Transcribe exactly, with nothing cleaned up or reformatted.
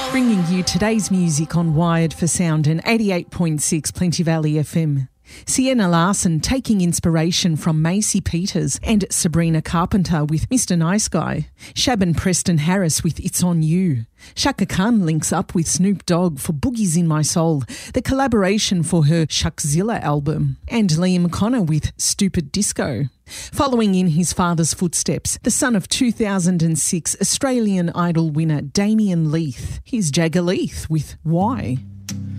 Bringing you today's music on Wired for Sound and eighty-eight point six Plenty Valley F M. Sienna Larson taking inspiration from Macy Peters and Sabrina Carpenter with Mister Nice Guy. Shaban Preston Harris with It's On You. Shaka Khan links up with Snoop Dogg for Boogies in My Soul, the collaboration for her Shuckzilla album. And Liam Connor with Stupid Disco. Following in his father's footsteps, the son of two thousand six Australian Idol winner Damien Leith. Here's Jagger Leith with Why.